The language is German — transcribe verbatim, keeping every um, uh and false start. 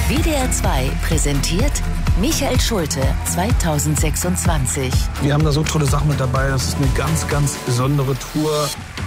W D R zwei präsentiert Michael Schulte zweitausendsechsundzwanzig. Wir haben da so tolle Sachen mit dabei. Das ist eine ganz, ganz besondere Tour.